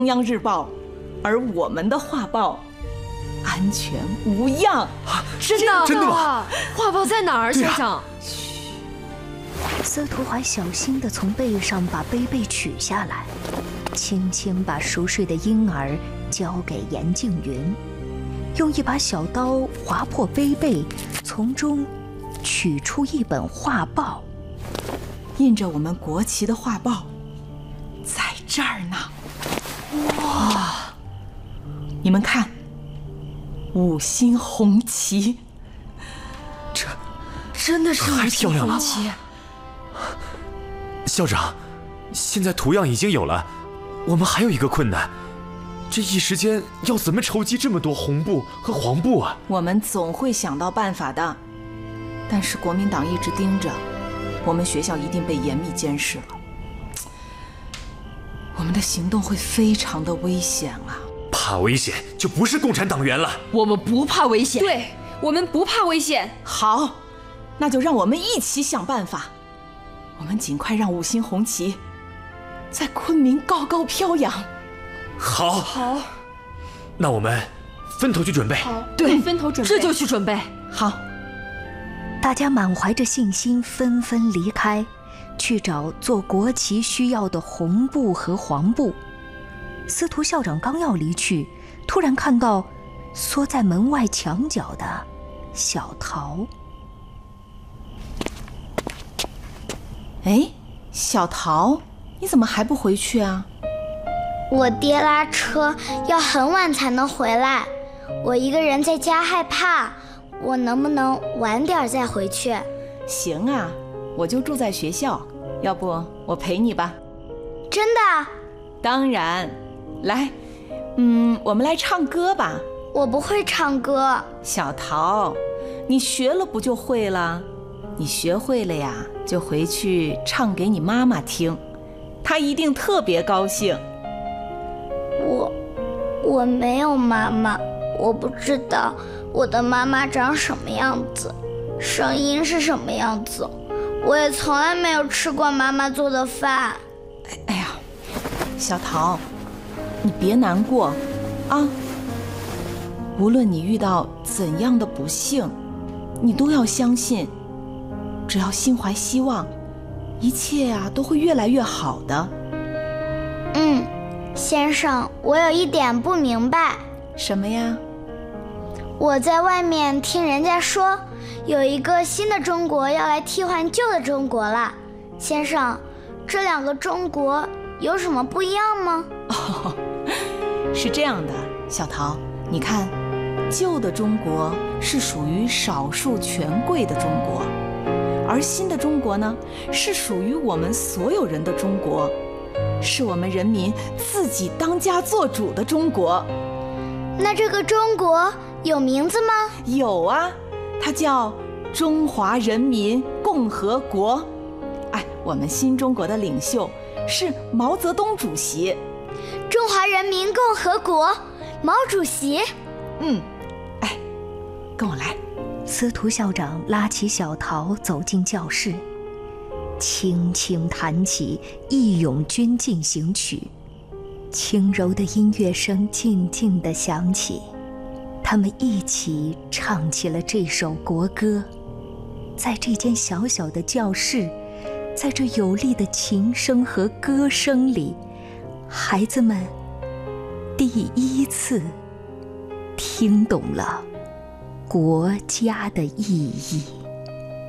中央日报，而我们的画报安全无恙。 真的吗？画报在哪儿，校长？ 司徒华小心地从背上把背背取下来，轻轻把熟睡的婴儿交给严静云，用一把小刀划破背背，从中取出一本画报， 印着我们国旗的画报，在这儿呢。哇！你们看，5星红旗， 这真的是5星红旗。 校长，现在图样已经有了，我们还有一个困难，这一时间要怎么筹集这么多红布和黄布啊？ 我们总会想到办法的，但是国民党一直盯着，我们学校一定被严密监视了，我们的行动会非常的危险啊！ 怕危险就不是共产党员了。 我们不怕危险。对，我们不怕危险。 好，那就让我们一起想办法。我们尽快让5星红旗在昆明高高飘扬。 好，那我们分头去准备。 对，分头准备，这就去准备。 好， 大家满怀着信心，纷纷离开，去找做国旗需要的红布和黄布。司徒校长刚要离去，突然看到缩在门外墙角的小桃。 哎，小桃，你怎么还不回去啊？ 我爹拉车要很晚才能回来，我一个人在家害怕，我能不能晚点再回去？ 行啊，我就住在学校，要不我陪你吧。 真的？ 当然。来，我们来唱歌吧。 我不会唱歌。 小桃，你学了不就会了？你学会了呀，就回去唱给你妈妈听，她一定特别高兴。 我没有妈妈，我不知道我的妈妈长什么样子，声音是什么样子，我也从来没有吃过妈妈做的饭。 哎呀，小桃，你别难过啊！无论你遇到怎样的不幸，你都要相信，只要心怀希望，一切都会越来越好的。 先生，我有一点不明白。 什么呀？ 我在外面听人家说，有一个新的中国要来替换旧的中国了。先生，这2个中国有什么不一样吗？ 是这样的，小桃，你看，旧的中国是属于少数权贵的中国，而新的中国呢，是属于我们所有人的中国，是我们人民自己当家做主的中国。 那这个中国有名字吗？ 有啊，它叫中华人民共和国。我们新中国的领袖是毛泽东主席。 中华人民共和国，毛主席。 跟我来。 司徒校长拉起小桃走进教室，轻轻弹起《义勇军进行曲》，轻柔的音乐声静静地响起，他们一起唱起了这首国歌。在这间小小的教室，在这有力的琴声和歌声里，孩子们第一次听懂了国家的意义。